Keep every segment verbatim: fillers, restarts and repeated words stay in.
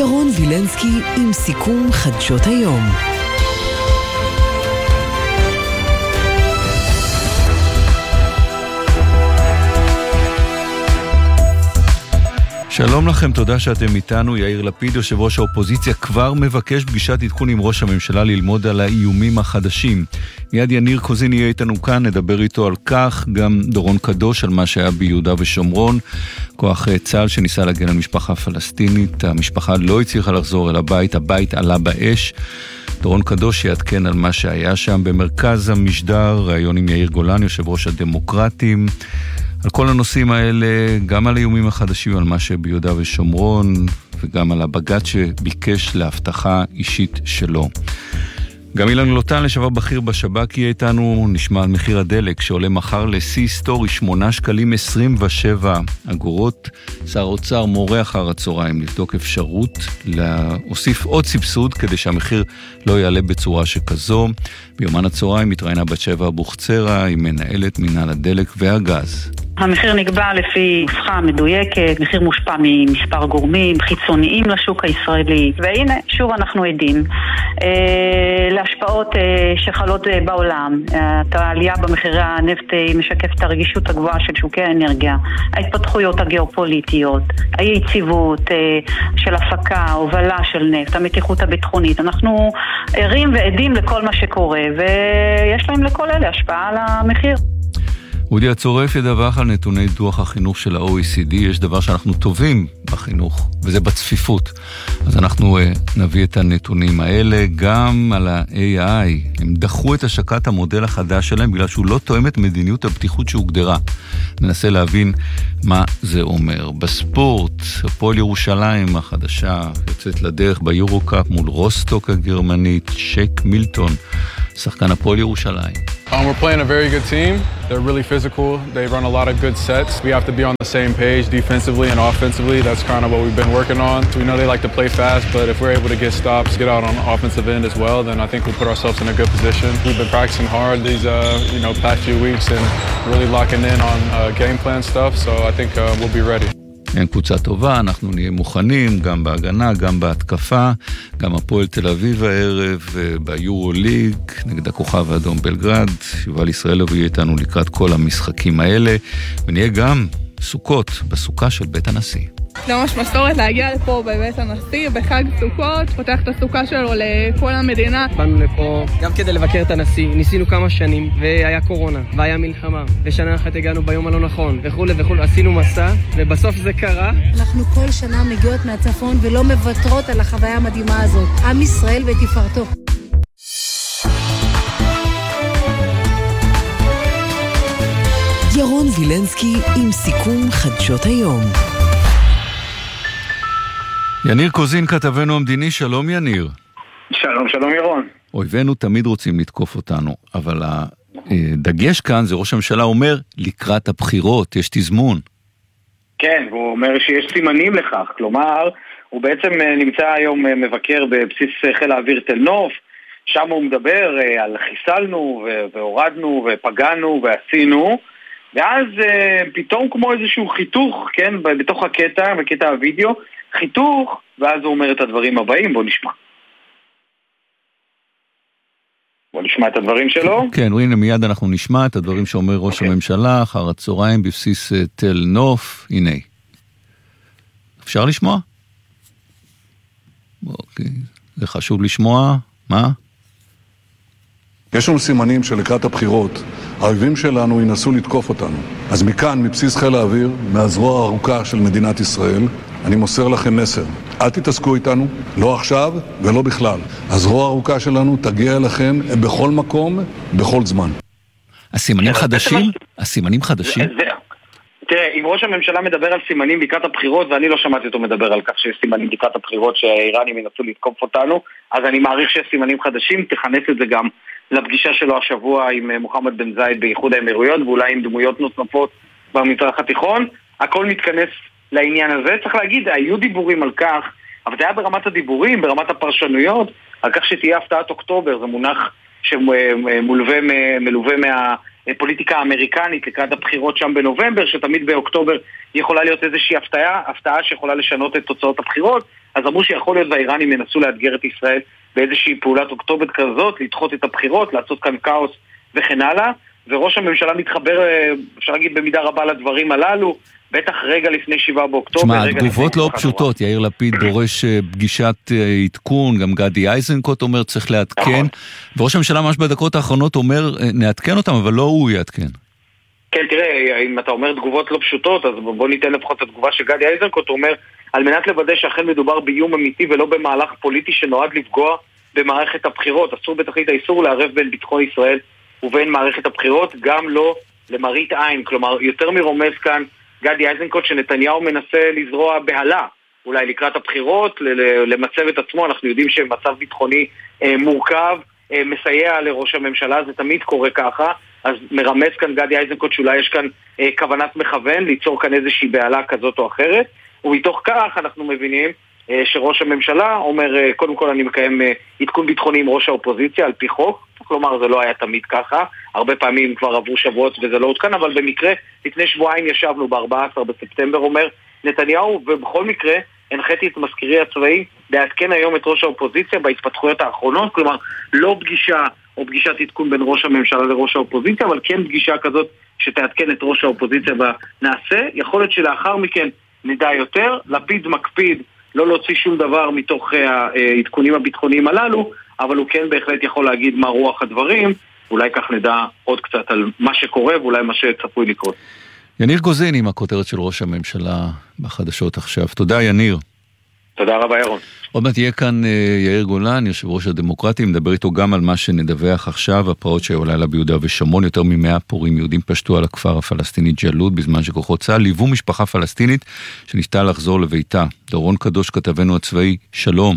ירון וילנסקי עם סיכום חדשות היום. שלום לכם, תודה שאתם איתנו. יאיר לפיד, יושב ראש האופוזיציה, כבר מבקש פגישת עדכון עם ראש הממשלה ללמוד על האיומים החדשים. מיד יניר קוזין יהיה איתנו כאן, נדבר איתו על כך, גם דורון קדוש על מה שהיה ביהודה ושומרון, כוח צה"ל שניסה להגן על משפחה פלסטינית, המשפחה לא הצליחה לחזור אל הבית, הבית עלה באש. דורון קדוש יעדכן על מה שהיה שם. במרכז המשדר, ראיון עם יאיר גולן, יושב ראש הדמוקרטים, על כל הנושאים האלה, גם על האיומים החדשים, על מה שביהודה ושומרון, וגם על הבג"ץ שביקש להבטחה אישית שלו. גם אילן לוטן, לשעבר בכיר בשב"כ, יהיה איתנו. נשמע על מחיר הדלק שעולה מחר לשיא היסטורי, שמונה שקלים עשרים ושבע אגורות. שר האוצר מורה אחר הצהריים לבדוק אפשרות להוסיף עוד סבסוד כדי שהמחיר לא יעלה בצורה שכזו. ביומן הצהריים התראיינה בת שבע אבוחצירא, היא מנהלת מינהל הדלק והגז. המחיר נקבע לפי נוסחה מדויקת, מחיר מושפע ממספר גורמים חיצוניים לשוק הישראלי, והנה שוב אנחנו עדים אה, להשפעות אה, שחלות אה, בעולם. העלייה במחירי הנפט אה, משקפת את הרגישות הגבוהה של שוקי האנרגיה, ההתפתחויות הגיאופוליטיות, היציבות אה, של הפקה, הובלה של נפט, המתיחות הביטחונית. אנחנו ערים ועדים לכל מה שקורה, ויש להם לכל אלה השפעה על המחיר. אודי הצורף ידווח על נתוני דוח החינוך של ה-או אי סי די. יש דבר שאנחנו טובים בחינוך, וזה בצפיפות. אז אנחנו uh, נביא את הנתונים האלה גם על ה-איי איי. הם דחו את השקת המודל החדש שלהם בגלל שהוא לא תואם את מדיניות הבטיחות שהוגדרה. ננסה להבין מה זה אומר. בספורט, הפועל ירושלים החדשה יוצאת לדרך ביורו-קאפ מול רוסטוק הגרמנית, שק מילטון, שחקן הפועל ירושלים. Um, we're playing a very good team. They're really physical. They run a lot of good sets. We have to be on the same page defensively and offensively. That's kind of what we've been working on. We know they like to play fast, but if we're able to get stops, get out on the offensive end as well, then I think we'll put ourselves in a good position. We've been practicing hard these uh, you know, past few weeks and really locking in on uh, game plan stuff, so I think uh, we'll be ready. אין קבוצה טובה, אנחנו נהיה מוכנים גם בהגנה, גם בהתקפה. גם הפועל תל אביב הערב ביורו ליג נגד הכוכב האדום בלגרד. יובל ישראלוב יהיה איתנו לקראת כל המשחקים האלה, ונהיה גם סוכות בסוכה של בית הנשיא. זה ממש מסורת להגיע לפה בבית הנשיא בחג סוכות, פותח את הסוכה שלו לכל המדינה. באנו לפה גם כדי לבקר את הנשיא, ניסינו כמה שנים והיה קורונה והיה מלחמה ושנה אחת הגענו ביום הלא נכון וכו' וכו', עשינו מסע ובסוף זה קרה. אנחנו כל שנה מגיעות מהצפון ולא מוותרות על החוויה המדהימה הזאת, עם ישראל ותפארתו. ירון וילנסקי עם סיכום חדשות היום. יניר קוזין, כתבנו המדיני, שלום יניר. שלום, שלום ירון. אויבינו תמיד רוצים לתקוף אותנו, אבל הדגש כאן זה ראש הממשלה אומר לקראת הבחירות, יש תזמון. כן, הוא אומר שיש סימנים לכך, כלומר, הוא בעצם נמצא היום מבקר בבסיס חיל האוויר תל נוף, שם הוא מדבר על חיסלנו והורדנו ופגענו ועשינו, ואז פתאום כמו איזשהו חיתוך, כן, בתוך הקטע, בקטע הוידאו, חיתוך, ואז הוא אומר את הדברים הבאים, בוא נשמע. בוא נשמע את הדברים שלו. כן, הנה מיד אנחנו נשמע את הדברים שאומר ראש okay. הממשלה, אחר הצהריים בבסיס תל נוף, הנה. אפשר לשמוע? אוקיי, זה חשוב לשמוע, מה? יש לנו סימנים שלקראת הבחירות, האויבים שלנו ינסו לתקוף אותנו. אז מכאן, מבסיס חיל האוויר, מהזרוע הארוכה של מדינת ישראל, אני מוסר לכם מסר. אל תתעסקו איתנו, לא עכשיו ולא בכלל. הזרוע הארוכה שלנו תגיע אליכם בכל מקום, בכל זמן. הסימנים חדשים? הסימנים חדשים? תראה, אם ראש הממשלה מדבר על סימנים לקראת הבחירות, ואני לא שמעתי אותו מדבר על כך שיש סימנים לקראת הבחירות שהאיראנים ינסו לתקוף אותנו, אז אני מעריך שיש סימנים חדשים, תכנס את זה גם לפגישה שלו השבוע עם מוחמד בן זייד באיחוד האמירויות, ואולי עם דמויות נוספות במזרח התיכון. הכל מתכנס לעניין הזה. צריך להגיד, היו דיבורים על כך, אבל זה היה ברמת הדיבורים, ברמת הפרשנויות, על כך שתהיה הפתעת אוקטובר, זה מונח שמלווה מה, פוליטיקה אמריקנית לקראת הבחירות שם בנובמבר, שתמיד באוקטובר יכולה להיות איזושהי הפתעה, הפתעה שיכולה לשנות את תוצאות הבחירות. אז אמרו שיכול להיות והאיראנים ינסו לאתגר את ישראל באיזושהי פעולת אוקטובר כזאת, לדחות את הבחירות, לעשות כאן כאוס וכן הלאה. וראש הממשלה מתחבר, אפשר להגיד, במידה רבה לדברים הללו, בטח רגע לפני שבעה באוקטובר. תשמע, התגובות לא פשוטות, יאיר לפיד דורש פגישת עדכון, גם גדי איזנקוט אומר צריך לעדכן, וראש הממשלה ממש בדקות האחרונות אומר נעדכן אותם, אבל לא הוא יעדכן. כן, תראה, אם אתה אומר תגובות לא פשוטות, אז בוא ניתן לפחות את התגובה שגדי איזנקוט אומר, על מנת לוודא שאכן מדובר באיום אמיתי ולא במהלך פוליטי שנועד לפגוע במערכת הבחירות. אסור בתכלית האיסור לערב בין ביטחון ישראל ובין מערכת הבחירות, גם לא למראית עין. כלומר, יותר מרומז כאן גדי איזנקוט שנתניהו מנסה לזרוע בהלה, אולי לקראת הבחירות, למצב את עצמו. אנחנו יודעים שמצב ביטחוני אה, מורכב, אה, מסייע לראש הממשלה, זה תמיד קורה ככה, אז מרמז כאן גדי איזנקוט שאולי יש כאן אה, כוונת מכוון, ליצור כאן איזושהי בהלה כזאת או אחרת, ומתוך כך אנחנו מבינים אה, שראש הממשלה אומר, אה, קודם כל אני מקיים אה, עדכון ביטחוני עם ראש האופוזיציה על פי חוק, כלומר זה לא היה תמיד ככה, הרבה פעמים כבר עברו שבועות וזה לא עודכן, אבל במקרה לפני שבועיים ישבנו ב-ארבעה עשר בספטמבר, אומר נתניהו, ובכל מקרה הנחיתי את מזכירי הצבאי לעדכן היום את ראש האופוזיציה בהתפתחויות האחרונות, כלומר לא פגישה או פגישת עדכון בין ראש הממשלה לראש האופוזיציה, אבל כן פגישה כזאת שתעדכן את ראש האופוזיציה ונעשה. יכול להיות שלאחר מכן נדע יותר. לפיד מקפיד לא להוציא שום דבר מתוך העדכונים הביטחוניים הללו, אבל הוא כן בהחלט יכול להגיד מה רוח הדברים, אולי כך נדע עוד קצת על מה שקורה ואולי מה שצפוי לקרות. יניר קוזין עם הכותרת של ראש הממשלה בחדשות עכשיו. תודה יניר. תודה רבה ירון. עוד מעט יהיה כאן יאיר גולן, יושב ראש הדמוקרטים, מדבר איתו גם על מה שנדווח עכשיו, הפרעות שהיו לילה ביהודה ושומרון, יותר ממאה פורעים יהודים פשטו על הכפר הפלסטיני ג'לוד בזמן שכוחות צה"ל ליוו משפחה פלסטינית שניסתה לחזור לביתה. דורון קדוש כתבנו הצבאי, שלום.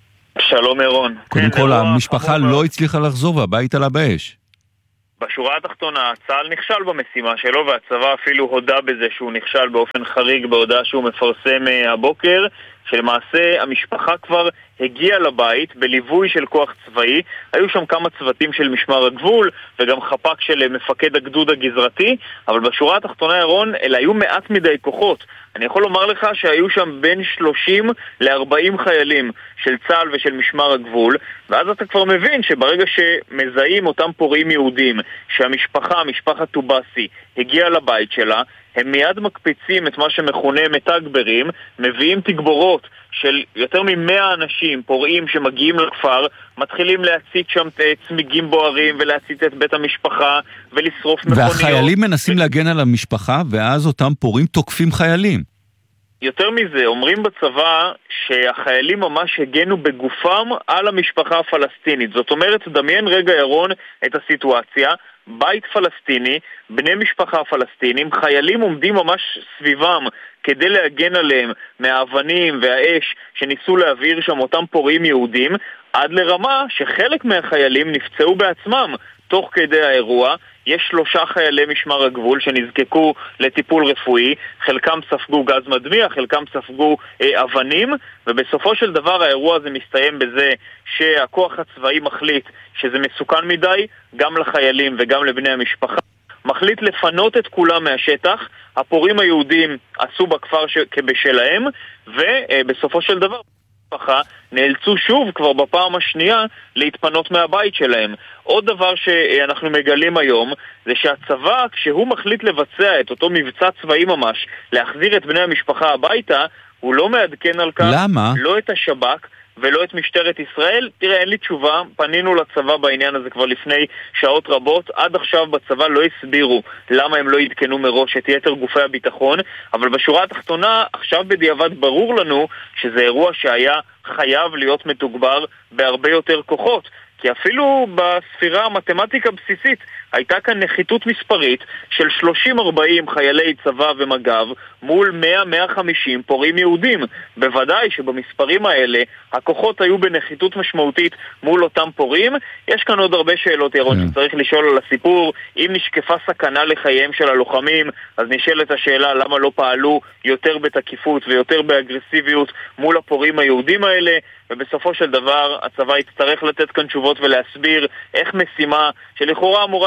שלום ירון. קודם כל, המשפחה לא הצליחה לחזור והבית עלה באש. בשורה התחתונה, צה"ל נכשל במשימה שלו, והצבא אפילו הודה בזה שהוא נכשל באופן חריג בהודעה שהוא מפרסם הבוקר, שלמעשה המשפחה כבר הגיעה לבית בליווי של כוח צבאי. היו שם כמה צוותים של משמר הגבול וגם חפ"ק של מפקד הגדוד הגזרתי, אבל בשורה התחתונה ירון, אלה היו מעט מדי כוחות. אני יכול לומר לך שהיו שם בין שלושים לארבעים חיילים של צה"ל ושל משמר הגבול, ואז אתה כבר מבין שברגע שמזהים אותם פורעים יהודים שהמשפחה, משפחת טובסי, הגיעה לבית שלה, הם מיד מקפיצים את מה שמכונה מתגברים, מביאים תגבורות של יותר ממאה אנשים, פורעים שמגיעים לכפר, מתחילים להצית שם צמיגים בוערים ולהצית את בית המשפחה ולשרוף מכוניות. והחיילים מנסים להגן על המשפחה, ואז אותם פורעים תוקפים חיילים. יותר מזה, אומרים בצבא שהחיילים ממש הגנו בגופם על המשפחה הפלסטינית. זאת אומרת, דמיין רגע ירון את הסיטואציה, בית פלסטיני, בני משפחה פלסטינים, חיילים עומדים ממש סביבם כדי להגן עליהם מהאבנים והאש שניסו להעביר שם אותם פורעים יהודים, עד לרמה שחלק מהחיילים נפצעו בעצמם תוך כדי האירוע. יש שלושה חיילי משמר הגבול שנזקקו לטיפול רפואי, חלקם ספגו גז מדמיע, חלקם ספגו אה, אבנים, ובסופו של דבר האירוע הזה מסתיים בזה שהכוח הצבאי מחליט שזה מסוכן מדי, גם לחיילים וגם לבני המשפחה, מחליט לפנות את כולם מהשטח. הפורעים היהודים עשו בכפר ש... כבשלהם, ובסופו של דבר המשפחה נאלצו שוב כבר בפעם השנייה להתפנות מהבית שלהם. עוד דבר שאנחנו מגלים היום זה שהצבא, כשהוא מחליט לבצע את אותו מבצע צבאי ממש, להחזיר את בני המשפחה הביתה, הוא לא מעדכן על כך. למה? לא את השב"כ ולא את משטרת ישראל. תראה, אין לי תשובה, פנינו לצבא בעניין הזה כבר לפני שעות רבות, עד עכשיו בצבא לא הסבירו למה הם לא יתקנו מראש את יתר גופי הביטחון, אבל בשורה התחתונה, עכשיו בדיעבד ברור לנו שזה אירוע שהיה חייב להיות מתוגבר בהרבה יותר כוחות, כי אפילו בספירה המתמטיקה הבסיסית הייתה כאן נחיתות מספרית של שלושים ארבעים חיילי צבא ומג"ב מול מאה עד מאה וחמישים פורעים יהודים. בוודאי שבמספרים האלה הכוחות היו בנחיתות משמעותית מול אותם פורעים. יש כאן עוד הרבה שאלות ירון yeah. שצריך לשאול על הסיפור. אם נשקפה סכנה לחייהם של הלוחמים, אז נשאלת השאלה למה לא פעלו יותר בתקיפות ויותר באגרסיביות מול הפורעים היהודים האלה, ובסופו של דבר הצבא יצטרך לתת כאן תשובות ולהסביר איך משימה שלכאורה אמורה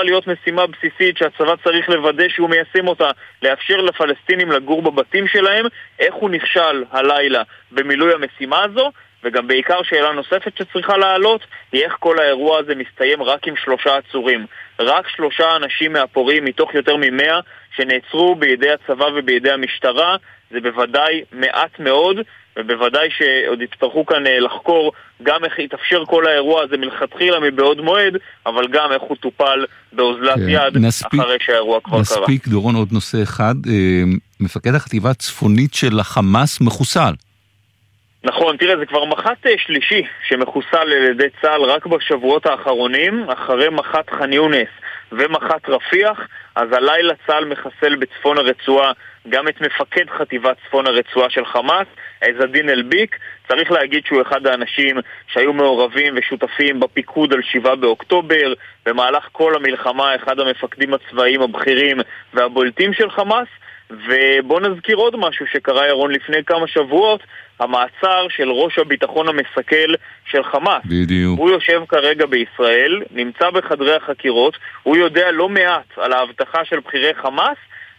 להיות משימה בסיסית שהצבא צריך לוודא שהוא מיישם אותה, לאפשר לפלסטינים לגור בבתים שלהם. איך הוא נכשל הלילה במילוי המשימה הזו? וגם בעיקר שאלה נוספת שצריכה לעלות היא איך כל האירוע הזה מסתיים רק עם שלושה עצורים. רק שלושה אנשים מהפורעים מתוך יותר ממאה שנעצרו בידי הצבא ובידי המשטרה. זה בוודאי מעט מאוד, ובוודאי שעוד יצטרכו כאן לחקור גם איך יתאפשר כל האירוע הזה מלכתחילה מבעוד מועד, אבל גם איך הוא טופל באוזלת כן, יד נספיק, אחרי שהאירוע כבר נספיק, קרה. נספיק, דורון, עוד נושא אחד. מפקד החטיבה הצפונית של החמאס מחוסל. נכון, תראה, זה כבר מח"ט שלישי שמחוסל על ידי צה"ל רק בשבועות האחרונים, אחרי מח"ט ח'אן יונס ומח"ט רפיח. אז הלילה צה"ל מחסל בצפון הרצועה גם את מפקד חטיבת צפון הרצועה של חמאס, עז א-דין אל-ביק. צריך להגיד שהוא אחד האנשים שהיו מעורבים ושותפים בפיקוד על שבעה באוקטובר, במהלך כל המלחמה אחד המפקדים הצבאיים הבכירים והבולטים של חמאס. ובוא נזכיר עוד משהו שקרה ירון לפני כמה שבועות, המעצר של ראש הביטחון המסכל של חמאס. בדיוק. הוא יושב כרגע בישראל, נמצא בחדרי החקירות, הוא יודע לא מעט על ההבטחה של בחירי חמאס,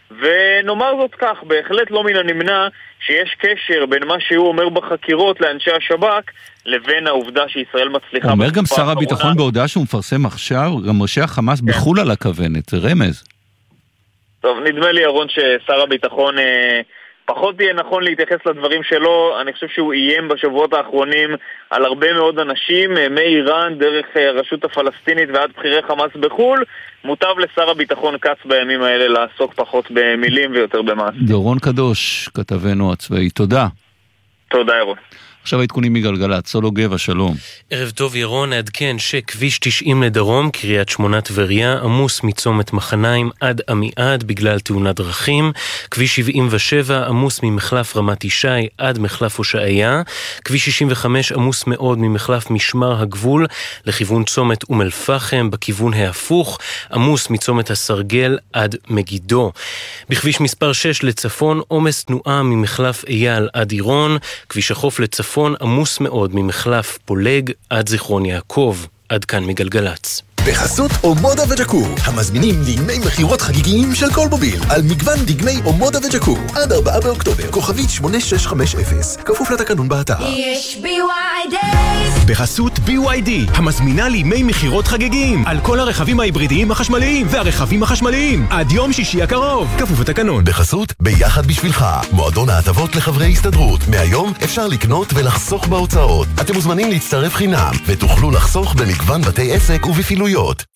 ונאמר זאת כך, בהחלט לא מן הנמנע שיש קשר בין מה שהוא אומר בחקירות לאנשי השב"כ לבין העובדה שישראל מצליחה. אומר גם שר הביטחון בהודעה שהוא מפרסם עכשיו, גם ראשי החמאס כן. בחול על הכוונת, זה רמז. טוב, נדמה לי ירון ששר הביטחון אה, פחות יהיה נכון להתייחס לדברים שלו. אני חושב שהוא איים בשבועות האחרונים על הרבה מאוד אנשים, מאיראן דרך הרשות הפלסטינית ועד בחירי חמאס בחול. מוטב לשר הביטחון קץ בימים האלה לעסוק פחות במילים ויותר במעשים. דורון קדוש, כתבנו הצבאי, תודה. תודה ירון. עכשיו העדכונים מגלגלת, סולו גבע, שלום. ערב טוב ירון, נעדכן שכביש תשעים לדרום, קריית שמונה טבריה, עמוס מצומת מחניים עד עמיעד בגלל תאונת דרכים. כביש שבעים ושבע, עמוס ממחלף רמת ישי עד מחלף הושעיה. כביש שישים וחמש, עמוס מאוד ממחלף משמר הגבול לכיוון צומת אום אל-פחם, בכיוון ההפוך, עמוס מצומת הסרגל עד מגידו. בכביש מספר שש לצפון, עומס תנועה ממחלף אייל עד עירון. כביש החוף לצפון, עמוס מאוד ממחלף פולג עד זיכרון יעקב. עד כאן מגלגלץ. בחסות אומודה וג'קור, המזמינים דגמי מחירות חגיגיים של כל מוביל, על מגוון דגמי אומודה וג'קור, עד ארבעה באוקטובר, כוכבית שמונה שש חמש אפס, כפוף לתקנון באתר. יש בי וואי דייז. בחסות בי וואי די, המזמינה לימי מחירות חגיגיים, על כל הרכבים ההיברידיים החשמליים והרכבים החשמליים, עד יום שישי הקרוב, כפוף לתקנון. בחסות ביחד בשבילך, מועדון ההטבות לחברי הסתדרות. מהיום אפשר לקנות ולחסוך בהוצאות. אתם מוזמנים להצטרף חינם, ותוכלו לחסוך במגוון בתי עסק ובפעילויות.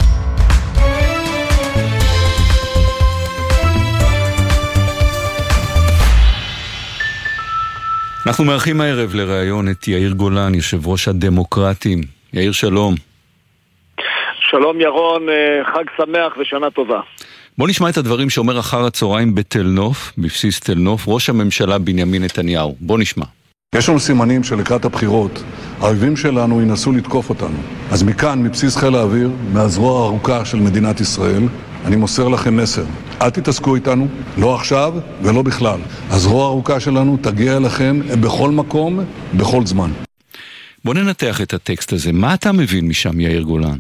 אנחנו מארחים הערב לראיון את יאיר גולן, יושב ראש הדמוקרטים. יאיר, שלום. שלום ירון, חג שמח ושנה טובה. בוא נשמע את הדברים שאומר אחר הצהריים בתל נוף, בבסיס תל נוף, ראש הממשלה בנימין נתניהו. בוא נשמע. יש לנו סימנים שלקראת הבחירות האויבים שלנו ינסו לתקוף אותנו. אז מכאן, מבסיס חיל האוויר, מהזרוע הארוכה של מדינת ישראל, אני מוסר לכם מסר. אל תתעסקו איתנו, לא עכשיו ולא בכלל. הזרוע הארוכה שלנו תגיע אליכם בכל מקום, בכל זמן. בוא ננתח את הטקסט הזה. מה אתה מבין משם, יאיר גולן?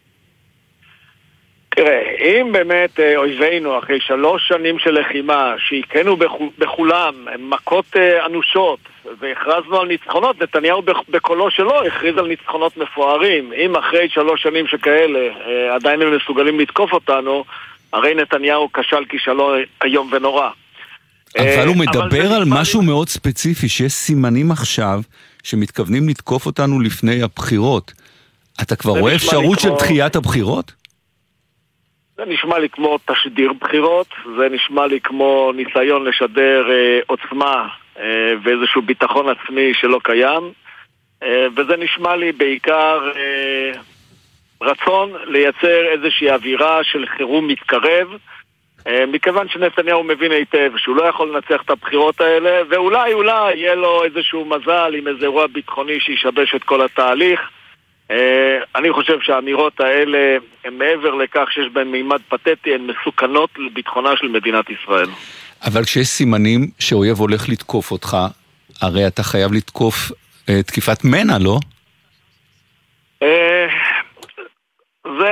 תראה, אם באמת אויבינו אחרי שלוש שנים של לחימה שהכינו בכולם מכות אנושות והכרזנו על ניצחונות, נתניהו בקולו שלו הכריז על ניצחונות מפוארים. אם אחרי שלוש שנים שכאלה עדיין הם מסוגלים לתקוף אותנו, הרי נתניהו כשל כישלון היום ונורא. אבל הוא מדבר על משהו מאוד ספציפי, שיש סימנים עכשיו שמתכוונים לתקוף אותנו לפני הבחירות. אתה כבר רואה אפשרות של דחיית הבחירות? זה נשמע לי כמו תשדיר בחירות, זה נשמע לי כמו ניסיון לשדר אה, עוצמה אה, ואיזשהו ביטחון עצמי שלא קיים, אה, וזה נשמע לי בעיקר אה, רצון לייצר איזושהי אווירה של חירום מתקרב, אה, מכיוון שנתניהו מבין היטב שהוא לא יכול לנצח את הבחירות האלה, ואולי אולי יהיה לו איזשהו מזל עם איזה אירוע ביטחוני שישבש את כל התהליך. אני חושב שהאמירות האלה הן מעבר לכך שיש בהן מימד פתטי, הן מסוכנות לביטחונה של מדינת ישראל. אבל כשיש סימנים שאויב הולך לתקוף אותך, הרי אתה חייב לתקוף תקיפת מנע, לא? זה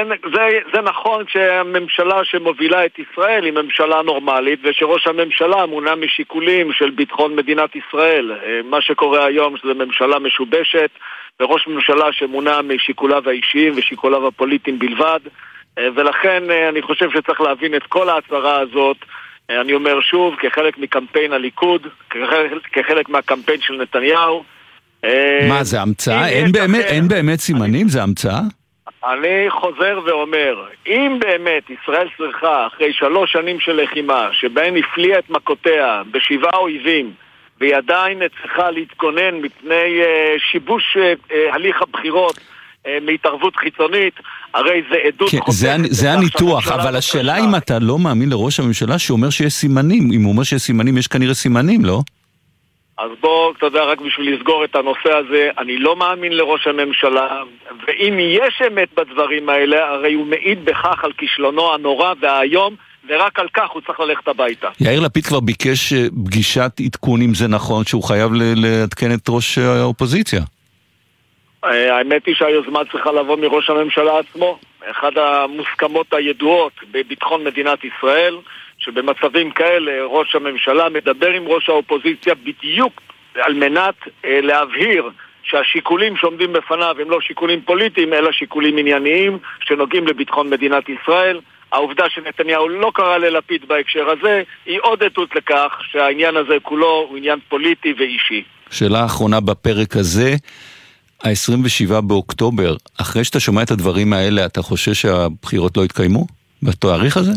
זה, זה, זה נכון שהממשלה שמובילה את ישראל היא ממשלה נורמלית, ושראש הממשלה מונע משיקולים של ביטחון מדינת ישראל. מה שקורה היום זה ממשלה משובשת, וראש ממשלה שמונע משיקוליו האישיים ושיקוליו הפוליטיים בלבד, ולכן אני חושב שצריך להבין את כל ההצהרה הזאת, אני אומר שוב, כחלק מקמפיין הליכוד, כחלק, כחלק מהקמפיין של נתניהו. מה, זה המצאה? אין באמת, אין באמת סימנים? זה המצאה? אני חוזר ואומר, אם באמת ישראל צריכה, אחרי שלוש שנים של לחימה, שבהן הפליאה את מכותיה בשבעה אויבים, והיא עדיין צריכה להתכונן מפני uh, שיבוש uh, הליך הבחירות uh, להתערבות חיצונית, הרי זה עדות כן, חותכת. זה, זה הניתוח, אבל השאלה אם אתה לא מאמין לראש הממשלה שאומר שיש סימנים, אם הוא אומר שיש סימנים, יש כנראה סימנים, לא? אז בוא, אתה יודע, רק בשביל לסגור את הנושא הזה, אני לא מאמין לראש הממשלה, ואם יש אמת בדברים האלה, הרי הוא מעיד בכך על כישלונו הנורא והיום, ורק על כך הוא צריך ללכת הביתה. יאיר לפיד כבר ביקש פגישת עדכון, אם זה נכון, שהוא חייב לעדכן את ראש האופוזיציה. האמת היא שהיוזמה צריכה לבוא מראש הממשלה עצמו. אחד המוסכמות הידועות בביטחון מדינת ישראל, שבמצבים כאלה ראש הממשלה מדבר עם ראש האופוזיציה בדיוק על מנת אה, להבהיר שהשיקולים שעומדים בפניו הם לא שיקולים פוליטיים אלא שיקולים ענייניים שנוגעים לביטחון מדינת ישראל. העובדה שנתניהו לא קרא ללפיד בהקשר הזה היא עוד עדות לכך שהעניין הזה כולו הוא עניין פוליטי ואישי. שאלה האחרונה בפרק הזה, ה-עשרים ושבעה באוקטובר, אחרי שאתה שומע את הדברים האלה, אתה חושב שהבחירות לא יתקיימו בתאריך הזה?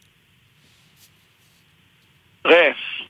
ראה,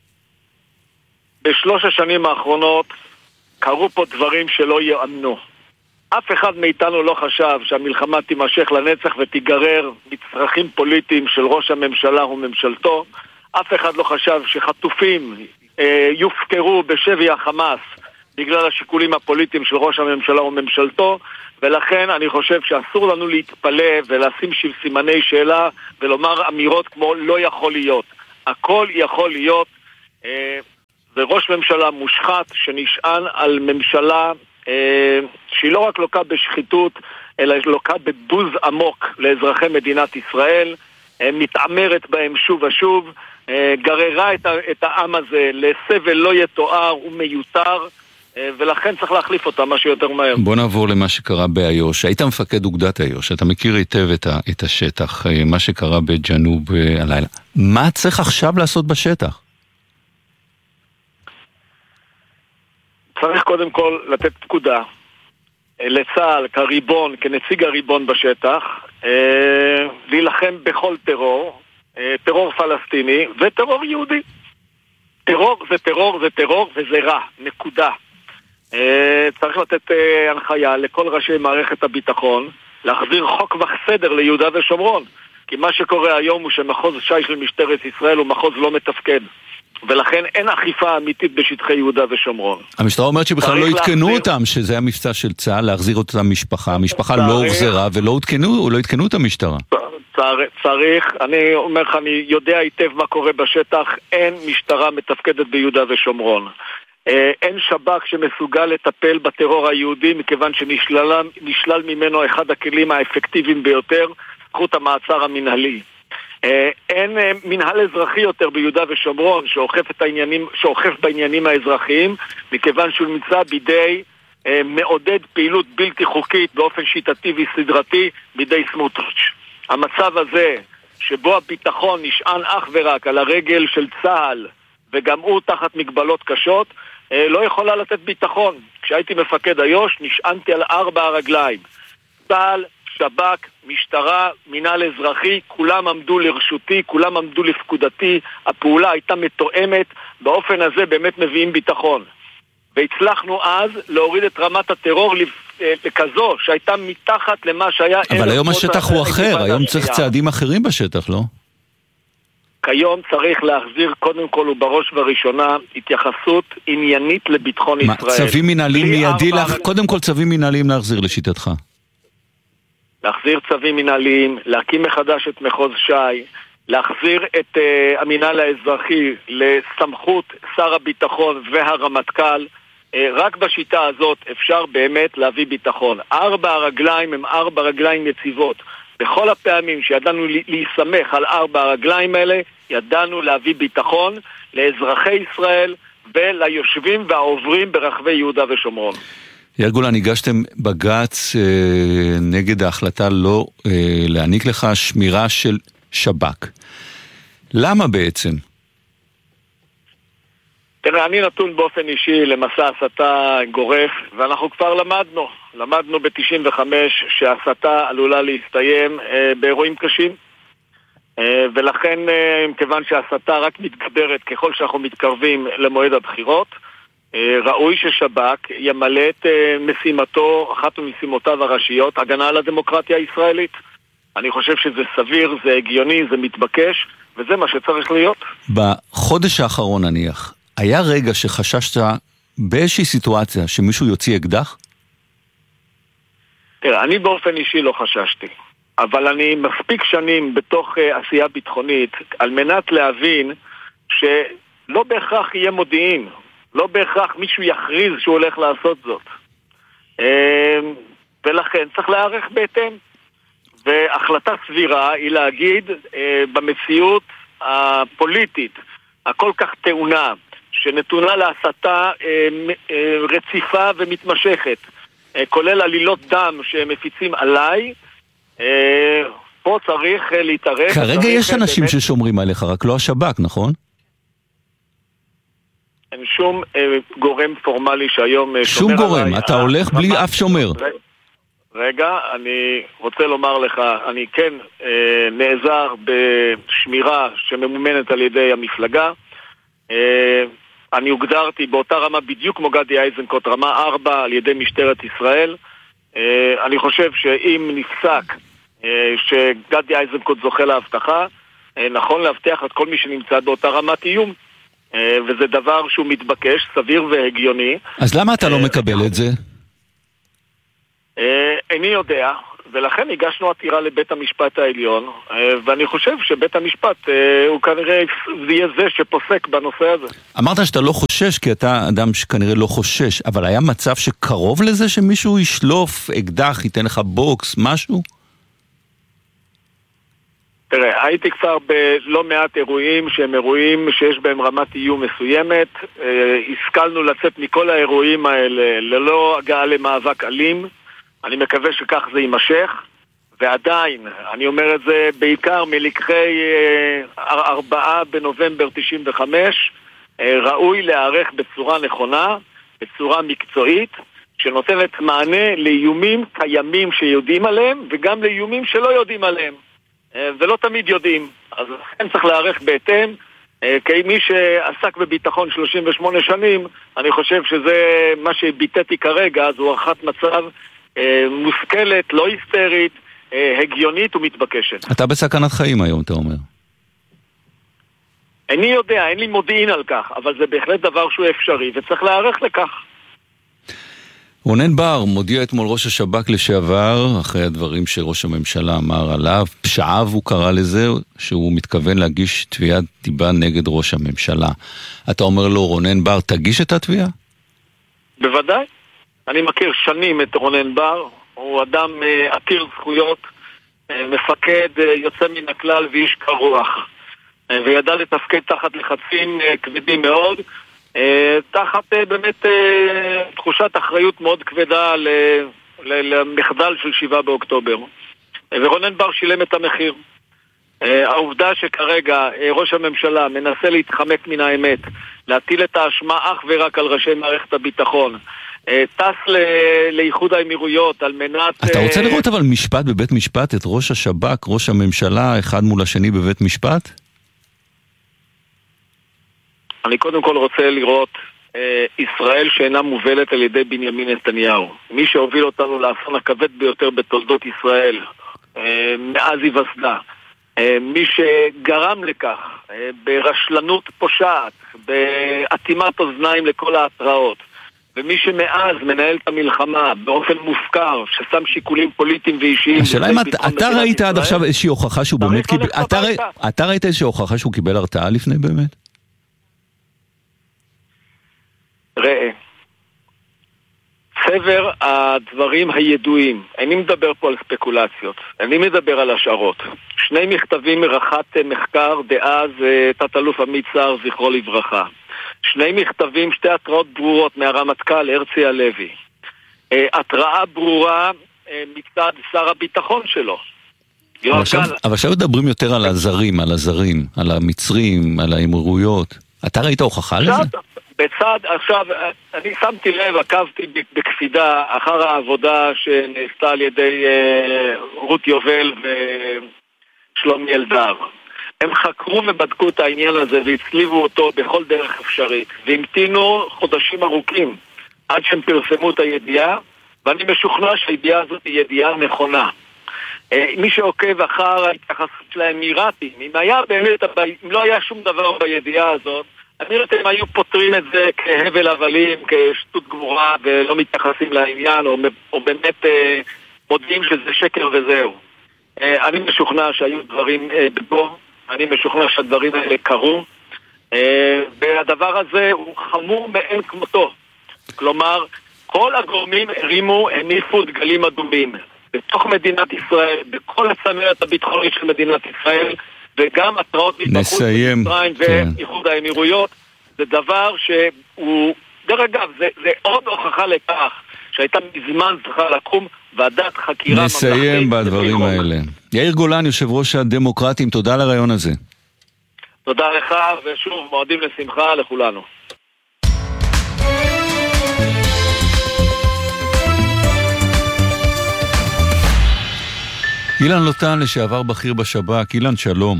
בשלוש השנים האחרונות קרו פה דברים שלא יאמנו. אף אחד מאיתנו לא חשב שהמלחמה תימשך לנצח ותיגרר מצרכים פוליטיים של ראש הממשלה וממשלתו. אף אחד לא חשב שחטופים אה, יופקרו בשבי החמאס בגלל השיקולים הפוליטיים של ראש הממשלה וממשלתו, ולכן אני חושב שאסור לנו להתפלא ולשים סימני שאלה ולומר אמירות כמו לא יכול להיות. הכל יכול להיות, אה, וראש ממשלה מושחת שנשען על ממשלה אה, שהיא לא רק לוקה בשחיתות, אלא לוקה בבוז עמוק לאזרחי מדינת ישראל, אה, מתעמרת בהם שוב ושוב, אה, גררה את, את העם הזה לסבל לא יתואר ומיותר, אה, ולכן צריך להחליף אותה מה שיותר מהר. בוא נעבור למה שקרה באיו"ש. היית מפקד אוגדת איו"ש, אתה מכיר היטב את, ה, את השטח, מה שקרה בג'נוב הלילה. מה צריך עכשיו לעשות בשטח? צריך קודם כל לתת פקודה לצה"ל כריבון, כנציג הריבון בשטח, אה, להילחם בכל טרור, אה, טרור פלסטיני וטרור יהודי. טרור זה טרור זה טרור וזה רע, נקודה. אה, צריך לתת אה, הנחיה לכל ראשי מערכת הביטחון להחזיר חוק וסדר ליהודה ושומרון, כי מה שקורה היום הוא שמחוז ש"י של משטרת ישראל הוא מחוז לא מתפקד, ולכן אין אכיפה אמיתית בשטחי יהודה ושומרון. המשטרה אומרת שבכלל לא התקנו אותם, שזה המבצע של צה"ל להחזיר אותם משפחה. המשפחה לא הוחזרה ולא התקנו, לא התקנו את המשטרה. צריך, אני אומר לך, אני יודע היטב מה קורה בשטח, אין משטרה מתפקדת ביהודה ושומרון. אין שב"כ שמסוגל לטפל בטרור היהודי, מכיוון שנשלל ממנו אחד הכלים האפקטיביים ביותר, זכות המעצר המנהלי. אין מנהל אזרחי יותר ביהודה ושומרון שאוכף את העניינים, שאוכף בעניינים האזרחיים, מכיוון שהוא נמצא בידי מעודד פעילות בלתי חוקית באופן שיטתי וסדרתי בידי סמוטריץ'. המצב הזה שבו הביטחון נשען אך ורק על הרגל של צה"ל וגם הוא תחת מגבלות קשות, לא יכולה לתת ביטחון. כשהייתי מפקד איו"ש נשענתי על ארבע הרגליים: צה"ל, שב"כ, משטרה, מינהל אזרחי, כולם עמדו לרשותי, כולם עמדו לפקודתי, הפעולה הייתה מתואמת, באופן הזה באמת מביאים ביטחון. והצלחנו אז להוריד את רמת הטרור לכזו שהייתה מתחת למה שהיה... אבל היום השטח הוא אחר, היום צריך צעדים אחרים בשטח, לא? כיום צריך להחזיר קודם כל ובראש וראשונה התייחסות עניינית לביטחון ישראל. צווים מנהליים מיידי, קודם כל צווים מנהליים להחזיר לשיטתך. להחזיר צווים מנהליים, להקים מחדש את מחוז ש"י, להחזיר את uh, המינהל האזרחי לסמכות שר הביטחון והרמטכ"ל. uh, רק בשיטה הזאת אפשר באמת להביא ביטחון. ארבע הרגליים הם ארבע רגליים יציבות. בכל הפעמים שידענו להיסמך על ארבע הרגליים האלה, ידענו להביא ביטחון לאזרחי ישראל וליושבים והעוברים ברחבי יהודה ושומרון. יאיר גולן, הגשתם בג"ץ אה, נגד ההחלטה לא אה, להעניק לך שמירה של שב"כ. למה בעצם? תראה, אני נתון באופן אישי למסע הסתה גורף, ואנחנו כבר למדנו, למדנו ב-תשעים וחמש שהסתה עלולה להסתיים אה, באירועים קשים, אה, ולכן אה, כיוון שהסתה רק מתגברת ככל שאנחנו מתקרבים למועד הבחירות, אה, ראוי ששב"כ ימלא את אה, משימתו, אחת ממשימותיו הראשיות, הגנה על הדמוקרטיה הישראלית. אני חושב שזה סביר, זה הגיוני, זה מתבקש, וזה מה שצריך להיות. בחודש האחרון נניח, היה רגע שחששת באיזושהי סיטואציה שמישהו יוציא אקדח? תראה, אני באופן אישי לא חששתי, אבל אני מספיק שנים בתוך uh, עשייה ביטחונית על מנת להבין שלא בהכרח יהיה מודיעין, לא בהכרח מישהו יכריז שהוא הולך לעשות זאת. Uh, ולכן צריך להערך בהתאם. והחלטה סבירה היא להגיד uh, במציאות הפוליטית הכל כך טעונה, שנתונה להסתה אה, אה, רציפה ומתמשכת, אה, כולל עלילות דם שמפיצים עליי, אה, פה צריך אה, להתערב. כרגע יש אנשים באמת... ששומרים עליך, רק לא השב"כ, נכון? אין שום אה, גורם פורמלי שהיום אה, שום שומר גורם, עליי. אתה אה, הולך בלי אף שומר. רגע, רגע, אני רוצה לומר לך, אני כן אה, נעזר בשמירה שממומנת על ידי המפלגה, אה, אני הוגדרתי באותה רמה בדיוק כמו גדי איזנקוט, רמה ארבע על ידי משטרת ישראל. אני חושב שאם נפסק שגדי איזנקוט זוכה להבטחה, נכון להבטיח את כל מי שנמצא באותה רמת איום. וזה דבר שהוא מתבקש, סביר והגיוני. אז למה אתה לא מקבל את זה? איני יודע, ולכן הגשנו עתירה לבית המשפט העליון, ואני חושב שבית המשפט הוא כנראה יהיה זה שפוסק בנושא הזה. אמרת שאתה לא חושש, כי אתה אדם שכנראה לא חושש, אבל היה מצב שקרוב לזה שמישהו ישלוף אקדח, ייתן לך בוקס, משהו? תראה, הייתי כבר בלא מעט אירועים שהם אירועים שיש בהם רמת איום מסוימת. השכלנו לצאת מכל האירועים האלה ללא הגעה למאבק אלים. אני מקווה שכך זה יימשך, ועדיין, אני אומר את זה בעיקר מלקחי ארבעה בנובמבר תשעים וחמש, ראוי להיערך בצורה נכונה, בצורה מקצועית, שנותנת מענה לאיומים קיימים שיודעים עליהם, וגם לאיומים שלא יודעים עליהם, ולא תמיד יודעים. אז לכן צריך להיערך בהתאם, כי מי שעסק בביטחון שלושים ושמונה שנים, אני חושב שזה מה שביטאתי כרגע, זו הערכת מצב מושכלת, לא היסטרית, הגיונית ומתבקשת. אתה בסכנת חיים היום, אתה אומר. אני יודע, אין לי מודיעין על כך, אבל זה בהחלט דבר שהוא אפשרי, וצריך להיערך לכך. רונן בר מודיע אתמול ראש השב"כ לשעבר, אחרי הדברים שראש הממשלה אמר עליו, פשעיו הוא קרא לזה, שהוא מתכוון להגיש תביעת דיבה נגד ראש הממשלה. אתה אומר לו, רונן בר, תגיש את התביעה? בוודאי. אני מכיר שנים את רונן בר, הוא אדם uh, עתיר זכויות, uh, מפקד uh, יוצא מן הכלל ואיש קרוח, uh, וידע לתפקד תחת לחצים uh, כבדים מאוד, uh, תחת uh, באמת uh, תחושת אחריות מאוד כבדה ל, ל, למחדל של שבעה באוקטובר. Uh, ורונן בר שילם את המחיר. Uh, העובדה שכרגע uh, ראש הממשלה מנסה להתחמק מן האמת, להטיל את האשמה אך ורק על ראשי מערכת הביטחון, טס לאיחוד האמירויות על מנת... אתה רוצה לראות אבל משפט בבית משפט, את ראש השב"כ, ראש הממשלה, אחד מול השני בבית משפט? אני קודם כל רוצה לראות אה, ישראל שאינה מובלת על ידי בנימין נתניהו. מי שהוביל אותנו לאסון הכבד ביותר בתולדות ישראל, אה, מאז היווסדה. אה, מי שגרם לכך, אה, ברשלנות פושעת, באטימת אוזניים לכל ההתראות. ומי שמאז מנהל את המלחמה באופן מופקר, ששם שיקולים פוליטיים ואישיים... השאלה אם אתה ראית עד עכשיו איזושהי הוכחה שהוא באמת קיבל... אתה ראית איזושהי הוכחה שהוא קיבל הרתעה לפני באמת? ראה, מחבר הדברים הידועים. אני מדבר פה על ספקולציות, אני מדבר על השערות. שני מכתבים מרחת מחקר דאז תת-אלוף עמית סער זכרו לברכה. שני מכתבים, שתי התראות ברורות מהרמטכ"ל הרצי הלוי. התראה ברורה מצד שר הביטחון שלו. אבל עכשיו מדברים יותר על הזרים, על הזרים, על המצרים, על האמירויות. אתה ראית הוכחה לזה? בצד, עכשיו, אני שמתי לב, עקבתי בקפידה אחר העבודה שנעשתה על ידי רות יובל ושלומי אלדר. הם חקרו ובדקו את העניין הזה והצליבו אותו בכל דרך אפשרית, והמתינו חודשים ארוכים עד שהם פרסמו את הידיעה, ואני משוכנע שהידיעה הזאת היא ידיעה נכונה. מי שעוקב אחר ההתייחסות של האמירתים, אם היה באמת, אם לא היה שום דבר בידיעה הזאת, האמירתים היו פותרים את זה כהבל הבלים, כשטות גמורה, ולא מתייחסים לעניין, או, או באמת מודיעים שזה שקר וזהו. אני משוכנע שהיו דברים בבוא, אני משוכנע שהדברים האלה קרו, והדבר הזה הוא חמור מאין כמותו. כלומר, כל הגורמים הרימו, הניפו דגלים אדומים. בתוך מדינת ישראל, בכל הצמרת הביטחונית של מדינת ישראל, וגם התראות מבחוץ במצרים ואיחוד האמירויות, זה דבר שהוא, דרך אגב, זה, זה עוד הוכחה לכך שהייתה מזמן צריכה לקום ועדת חקירה ממלכתית. נסיים בדברים האלה. יאיר גולן, יושב ראש הדמוקרטים, תודה על הרעיון הזה. תודה לך, ושוב, מועדים לשמחה לכולנו. אילן לוטן, לשעבר בכיר בשב"כ. אילן, שלום.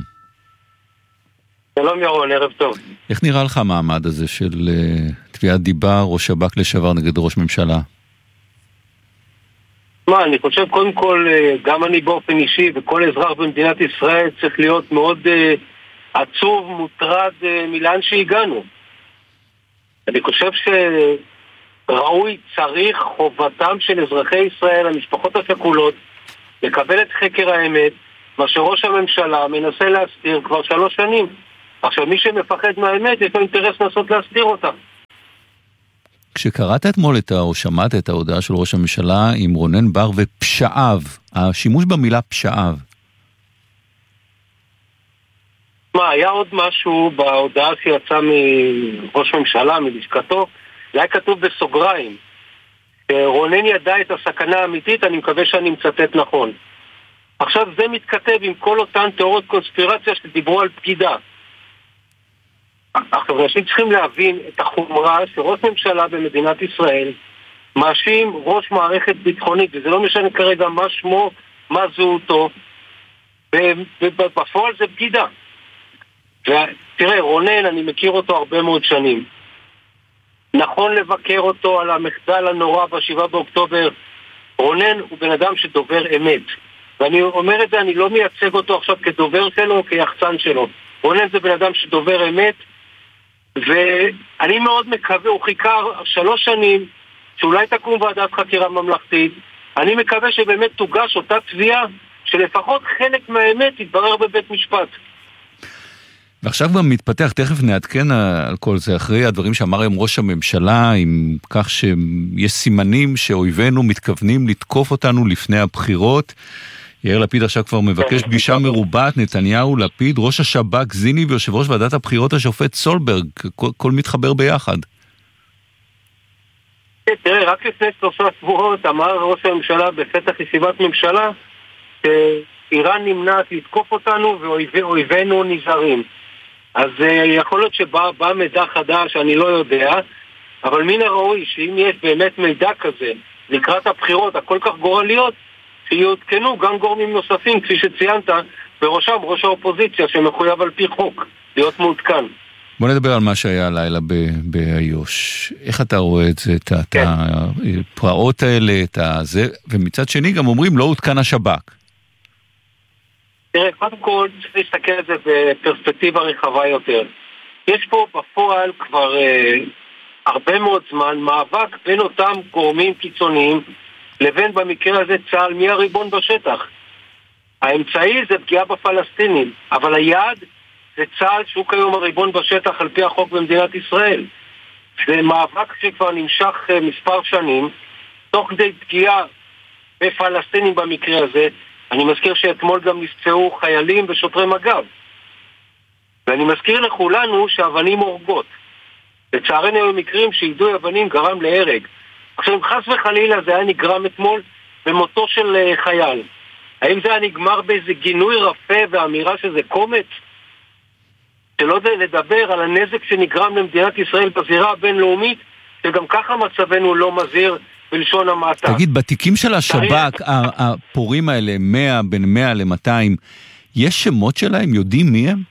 שלום ירון, ערב טוב. איך נראה לך המעמד הזה של uh, תביעת דיבה ראש שב"כ לשעבר נגד ראש ממשלה? מה, אני חושב קודם כל, גם אני באופן אישי וכל אזרח במדינת ישראל צריך להיות מאוד uh, עצוב, מוטרד uh, מלאן שהגענו. אני חושב שראוי, צריך, חובתם של אזרחי ישראל, המשפחות השכולות, לקבל את חקר האמת, מה שראש הממשלה מנסה להסתיר כבר שלוש שנים. עכשיו, מי שמפחד מהאמת, יש לו אינטרס לנסות להסתיר אותה. כשקראת אתמול את, או שמעת את ההודעה של ראש הממשלה עם רונן בר ופשעיו, השימוש במילה פשעיו. מה, היה עוד משהו בהודעה שיצא מראש ממשלה, מלשכתו, היה כתוב בסוגריים, רונן ידע את הסכנה האמיתית, אני מקווה שאני מצטט נכון. עכשיו זה מתכתב עם כל אותן תיאוריות קונספירציה שדיברו על פקידה. עכשיו אנשים צריכים להבין את החומרה שראש ממשלה במדינת ישראל מאשים ראש מערכת ביטחונית, וזה לא משנה כרגע מה שמו, מה זהותו, ובפועל זה פקידה. ותראה, רונן, אני מכיר אותו הרבה מאוד שנים. נכון לבקר אותו על המחדל הנורא בשבעה באוקטובר. רונן הוא בן אדם שדובר אמת, ואני אומר את זה, אני לא מייצג אותו עכשיו כדובר שלו או כיחצן שלו. רונן זה בן אדם שדובר אמת, ואני מאוד מקווה, הוא חיכה שלוש שנים שאולי תקום ועדת חקירה ממלכתית. אני מקווה שבאמת תוגש אותה תביעה שלפחות חלק מהאמת יתברר בבית משפט. ועכשיו גם מתפתח, תכף נעדכן על כל זה, אחרי הדברים שאמר היום ראש הממשלה, עם כך שיש סימנים שאויבינו מתכוונים לתקוף אותנו לפני הבחירות. יאיר לפיד עכשיו כבר מבקש פגישה מרובת, נתניהו, לפיד, ראש השב"כ זיני ויושב ראש ועדת הבחירות השופט סולברג, כל, כל מתחבר ביחד. תראה, רק לפני שלושה שבועות אמר ראש הממשלה בפתח ישיבת ממשלה, שאיראן נמנעת לתקוף אותנו ואויבינו נזהרים. אז יכול להיות שבא מידע חדש, אני לא יודע, אבל מן הראוי שאם יש באמת מידע כזה לקראת הבחירות הכל כך גורליות, שיותקנו גם גורמים נוספים, כפי שציינת, בראשם ראש האופוזיציה שמחויב על פי חוק להיות מעודכן. בוא נדבר על מה שהיה הלילה באיו"ש. איך אתה רואה את זה, את כן. הפרעות האלה, את הזה, ומצד שני גם אומרים לא עודכן השב"כ. תראה, קודם כל צריך להסתכל על זה בפרספקטיבה רחבה יותר. יש פה בפועל כבר אה, הרבה מאוד זמן מאבק בין אותם גורמים קיצוניים לבין במקרה הזה צה"ל, מי הריבון בשטח. האמצעי זה פגיעה בפלסטינים, אבל היעד זה צה"ל שהוא כיום הריבון בשטח על פי החוק במדינת ישראל. זה מאבק שכבר נמשך uh, מספר שנים, תוך כדי פגיעה בפלסטינים במקרה הזה. אני מזכיר שאתמול גם נפצעו חיילים ושוטרי מג"ב. ואני מזכיר לכולנו שאבנים הורגות. לצערנו היו מקרים שיידוי אבנים גרם להרג. עכשיו אם חס וחלילה זה היה נגרם אתמול במותו של חייל, האם זה היה נגמר באיזה גינוי רפה ואמירה שזה קומץ? שלא לדבר על הנזק שנגרם למדינת ישראל בזירה הבינלאומית, שגם ככה מצבנו לא מזהיר בלשון המעטה. תגיד, בתיקים של השב"כ, הפורים האלה, מאה, בין מאה ל-מאתיים, יש שמות שלהם? יודעים מי הם?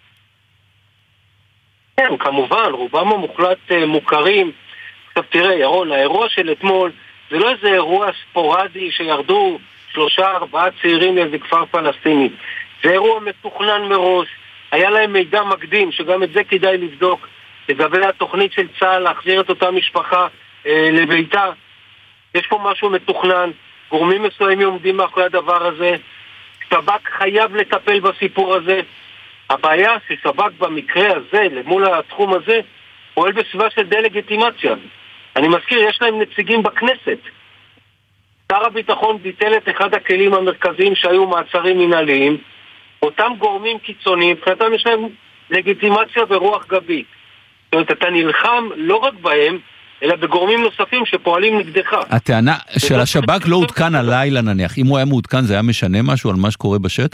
כן, כמובן, רובם המוחלט מוכרים. עכשיו תראה, ירון, האירוע של אתמול זה לא איזה אירוע ספורדי שירדו שלושה, ארבעה צעירים לאיזה כפר פלסטיני. זה אירוע מתוכנן מראש. היה להם מידע מקדים, שגם את זה כדאי לבדוק, לגבי התוכנית של צה"ל להחזיר את אותה משפחה אה, לביתה. יש פה משהו מתוכנן, גורמים מסוימים עומדים מאחורי הדבר הזה. שב"כ חייב לטפל בסיפור הזה. הבעיה ששב"כ במקרה הזה, למול התחום הזה, פועל בסביבה של דה-לגיטימציה. אני מזכיר, יש להם נציגים בכנסת. שר הביטחון ביטל את אחד הכלים המרכזיים שהיו מעצרים מנהליים. אותם גורמים קיצוניים, מבחינתם יש להם לגיטימציה ורוח גבית. זאת אומרת, אתה נלחם לא רק בהם, אלא בגורמים נוספים שפועלים נגדך. הטענה של השב"כ לא הותקן הלילה נניח. אם הוא היה מעודכן, זה היה משנה משהו על מה שקורה בשטח?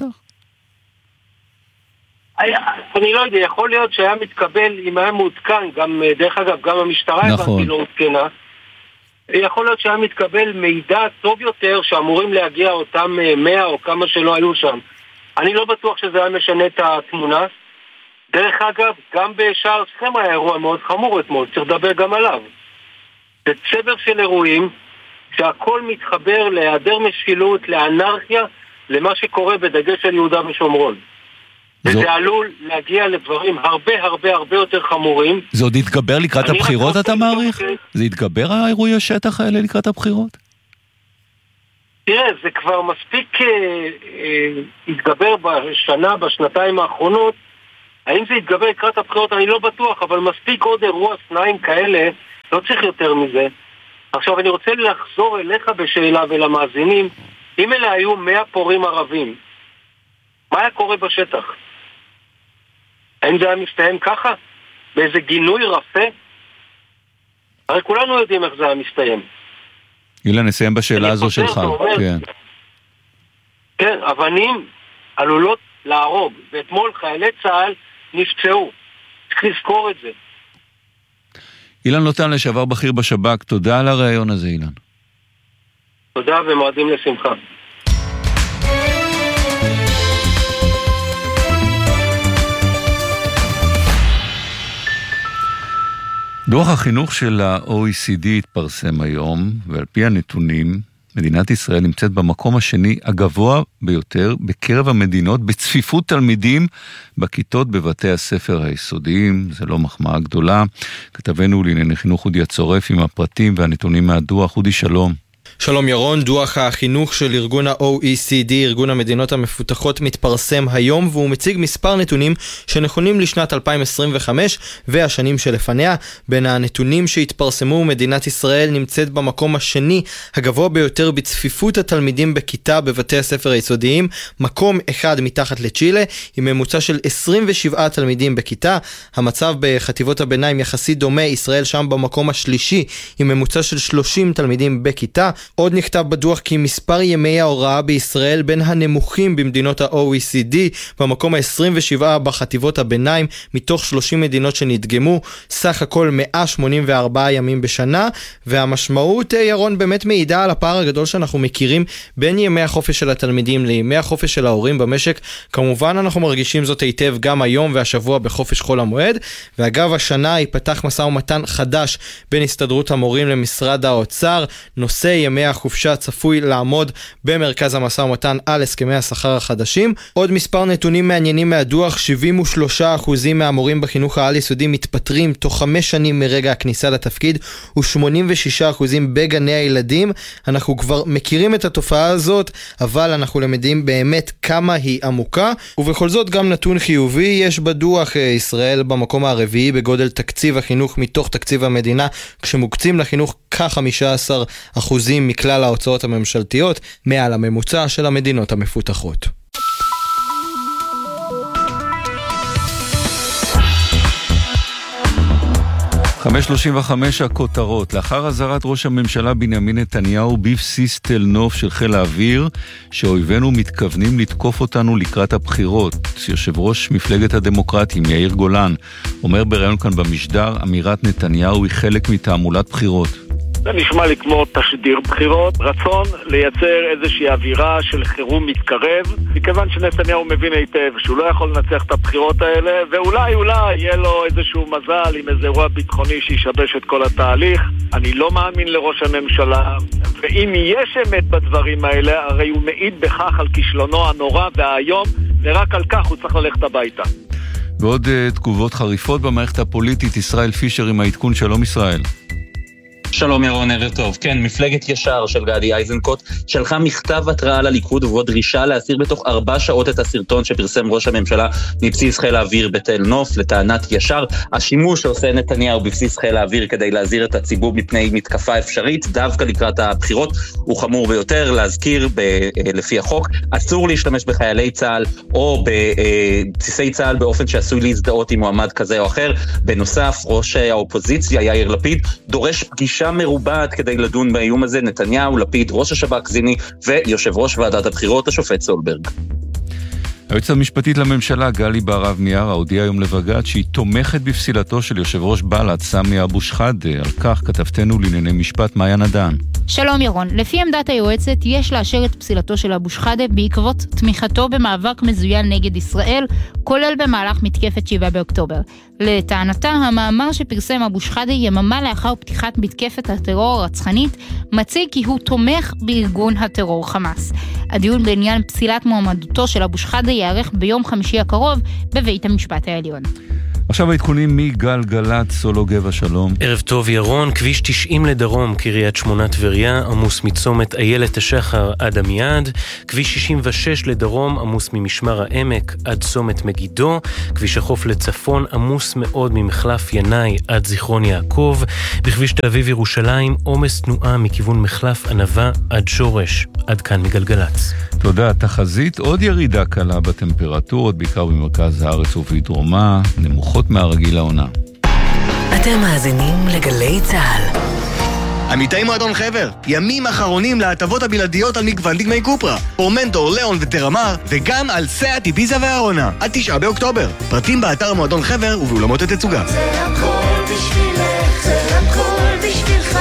אני לא יודע, יכול להיות שהיה מתקבל, אם היה מעודכן, גם, דרך אגב, גם המשטרה הבנתי לא הותקנה, יכול להיות שהיה מתקבל מידע טוב יותר שאמורים להגיע אותם מאה או כמה שלא היו שם. אני לא בטוח שזה היה משנה את התמונה. דרך אגב, גם בשער שכם היה אירוע מאוד חמור אתמול, צריך לדבר גם עליו. זה צבר של אירועים שהכל מתחבר להיעדר משילות, לאנרכיה, למה שקורה בדגש על יהודה ושומרון. זו... וזה עלול להגיע לדברים הרבה הרבה הרבה יותר חמורים. זה עוד יתגבר לקראת הבחירות, אתה מעריך? זה יתגבר האירועי השטח האלה לקראת הבחירות? תראה, זה כבר מספיק אה, אה, התגבר בשנה, בשנתיים האחרונות. האם זה יתגבר לקראת הבחירות? אני לא בטוח, אבל מספיק עוד אירוע שניים כאלה, לא צריך יותר מזה. עכשיו אני רוצה לחזור אליך בשאלה ולמאזינים, אם אלה היו מאה פורים ערבים, מה היה קורה בשטח? האם זה היה מסתיים ככה? באיזה גינוי רפה? הרי כולנו יודעים איך זה היה מסתיים. אילן, נסיים בשאלה הזו שלך. כן. כן, אבנים עלולות להרוג, ואתמול חיילי צה"ל נפצעו. צריך לזכור את זה. אילן לוטן, לשעבר בכיר בשב"כ, תודה על הרעיון הזה, אילן. תודה ומועדים לשמחה. דוח החינוך של ה-או אי סי די התפרסם היום, ועל פי הנתונים, מדינת ישראל נמצאת במקום השני הגבוה ביותר בקרב המדינות בצפיפות תלמידים בכיתות בבתי הספר היסודיים. זה לא מחמאה גדולה. כתבנו לענייני חינוך אודי הצורף עם הפרטים והנתונים מהדוח. אודי, שלום. שלום ירון, דוח החינוך של ארגון ה-או אי סי די, ארגון המדינות המפותחות, מתפרסם היום, והוא מציג מספר נתונים שנכונים לשנת אלפיים עשרים וחמש והשנים שלפניה. בין הנתונים שהתפרסמו, מדינת ישראל נמצאת במקום השני הגבוה ביותר בצפיפות התלמידים בכיתה בבתי הספר היסודיים, מקום אחד מתחת לצ'ילה, עם ממוצע של עשרים ושבעה תלמידים בכיתה. המצב בחטיבות הביניים יחסית דומה, ישראל שם במקום השלישי עם ממוצע של שלושים תלמידים בכיתה. עוד נכתב בדוח כי מספר ימי ההוראה בישראל בין הנמוכים במדינות ה-או אי סי די, במקום ה-עשרים ושבע בחטיבות הביניים מתוך שלושים מדינות שנדגמו, סך הכל מאה שמונים וארבעה ימים בשנה. והמשמעות, ירון, באמת מעידה על הפער הגדול שאנחנו מכירים בין ימי החופש של התלמידים לימי החופש של ההורים במשק. כמובן אנחנו מרגישים זאת היטב גם היום והשבוע בחופש חול המועד. ואגב, השנה ייפתח משא ומתן חדש בין הסתדרות המורים למשרד האוצר. נושא ימי החופשה צפוי לעמוד במרכז המשא ומתן על הסכמי השכר החדשים. עוד מספר נתונים מעניינים מהדוח: שבעים ושלושה אחוז מהמורים בחינוך העל יסודי מתפטרים תוך חמש שנים מרגע הכניסה לתפקיד, ו-שמונים ושישה אחוז בגני הילדים. אנחנו כבר מכירים את התופעה הזאת, אבל אנחנו למדים באמת כמה היא עמוקה. ובכל זאת גם נתון חיובי יש בדוח: ישראל במקום הרביעי בגודל תקציב החינוך מתוך תקציב המדינה, כשמוקצים לחינוך כ-חמישה עשר אחוז מהווים מכלל ההוצאות הממשלתיות מעל הממוצע של המדינות המפותחות. חמש שלושים וחמש הכותרות. לאחר הזהרת ראש הממשלה בנימין נתניהו בבסיס תל נוף של חיל האוויר שאויבינו מתכוונים לתקוף אותנו לקראת הבחירות, יושב ראש מפלגת הדמוקרטים יאיר גולן אומר בראיון כאן במשדר, אמירת נתניהו היא חלק מתעמולת בחירות. זה נשמע לי כמו תשדיר בחירות, רצון לייצר איזושהי אווירה של חירום מתקרב, מכיוון שנתניהו מבין היטב שהוא לא יכול לנצח את הבחירות האלה, ואולי אולי יהיה לו איזשהו מזל עם איזה אירוע ביטחוני שישבש את כל התהליך. אני לא מאמין לראש הממשלה, ואם יש אמת בדברים האלה, הרי הוא מעיד בכך על כישלונו הנורא והיום, ורק על כך הוא צריך ללכת הביתה. ועוד uh, תגובות חריפות במערכת הפוליטית, ישראל פישר עם העדכון. שלום ישראל. שלום ירון, ערב טוב. כן, מפלגת ישר של גדי איזנקוט שלחה מכתב התראה לליכוד ובו דרישה להסיר בתוך ארבע שעות את הסרטון שפרסם ראש הממשלה מבסיס חיל האוויר בתל נוף. לטענת ישר, השימוש שעושה נתניהו בבסיס חיל האוויר כדי להזהיר את הציבור מפני מתקפה אפשרית דווקא לקראת הבחירות הוא חמור ביותר. להזכיר ב- לפי החוק, אסור להשתמש בחיילי צה"ל או בבסיסי צה"ל באופן שעשוי להזדהות עם מועמד כזה או אחר. בנוסף, ראש האופוזיציה יאיר לפיד דורש פגישה מרובעת כדי לדון באיום הזה. נתניהו, לפיד, ראש השב"כ זיני ויושב ראש ועדת הבחירות השופט סולברג. היועצת המשפטית לממשלה גלי בהרב מיארה הודיעה היום לבג"ץ שהיא תומכת בפסילתו של יושב ראש בל"ד סמי אבו שחאדה. על כך כתבתנו לענייני משפט מאיה נדן. שלום ירון, לפי עמדת היועצת יש לאשר את פסילתו של אבו שחאדה בעקבות תמיכתו במאבק מזוין נגד ישראל, כולל במהלך מתקפת שבעה באוקטובר. לטענתה, המאמר שפרסם אבו שחאדה יממה לאחר פתיחת מתקפת הטרור הרצחנית מציג כי הוא תומך בארגון הטרור חמאס. הדיון בעניין פסילת מועמדותו של אבו שחאדה יערך ביום חמישי הקרוב בבית המשפט העליון. עכשיו העדכונים מגל גלת, סולו גבע, שלום. ערב טוב ירון, כביש תשעים לדרום, קריית שמונה טבריה, עמוס מצומת איילת השחר עד עמיעד, כביש שישים ושש לדרום, עמוס ממשמר העמק עד צומת מגידו, כביש החוף לצפון, עמוס מאוד ממחלף ינאי עד זיכרון יעקב, בכביש תל אביב ירושלים, עומס תנועה מכיוון מחלף ענבה עד שורש. עד כאן מגלגלץ. תודה. תחזית עוד ירידה קלה בטמפרטורות, בעיקר במרכז הארץ ובדרומה, נמוכות מהרגיל לעונה. אתם מאזינים לגלי צה"ל. עמיתי מועדון חבר, ימים אחרונים להטבות הבלעדיות על מגוון דגמי קופרה, פורמנטור, ליאון וטרמר, וגם על סאט, איביזה והרונה, עד תשעה באוקטובר. פרטים באתר מועדון חבר ובאולמות התצוגה. זה הכל בשבילך, זה הכל בשבילך,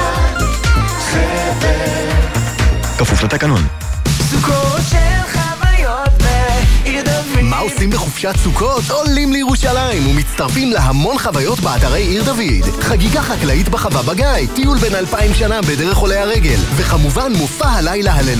חבר. כפוף לתקנון. סוכות של חוויות בעיר דוד. מה עושים בחופשת סוכות? עולים לירושלים ומצטרפים להמון חוויות באתרי עיר דוד. חגיגה חקלאית בחווה בגיא, טיול בין אלפיים שנה בדרך עולי הרגל, וכמובן מופע הלילה הלילה